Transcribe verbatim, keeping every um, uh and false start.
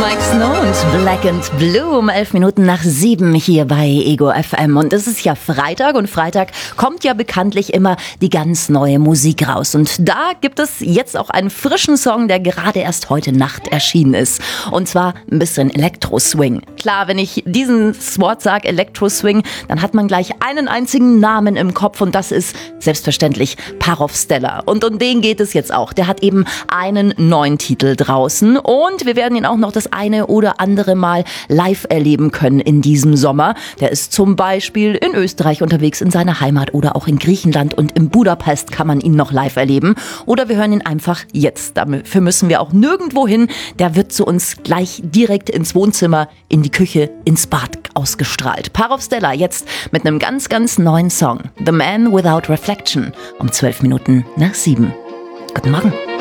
Mike Snow und Black and Blue um elf Minuten nach sieben hier bei Ego F M. Und es ist ja Freitag und Freitag kommt ja bekanntlich immer die ganz neue Musik raus. Und da gibt es jetzt auch einen frischen Song, der gerade erst heute Nacht erschienen ist. Und zwar ein bisschen Elektro-Swing. Klar, wenn ich diesen Wort sage, Elektro-Swing, dann hat man gleich einen einzigen Namen im Kopf und das ist selbstverständlich Parov Steller. Und um den geht es jetzt auch. Der hat eben einen neuen Titel draußen und wir werden ihn auch noch das eine oder andere Mal live erleben können in diesem Sommer. Der ist zum Beispiel in Österreich unterwegs, in seiner Heimat oder auch in Griechenland und in Budapest kann man ihn noch live erleben. Oder wir hören ihn einfach jetzt. Dafür müssen wir auch nirgendwo hin. Der wird zu uns gleich direkt ins Wohnzimmer, in die Küche, ins Bad ausgestrahlt. Parov Steller jetzt mit einem ganz, ganz neuen Song. The Man Without Reflection um zwölf Minuten nach sieben. Guten Morgen.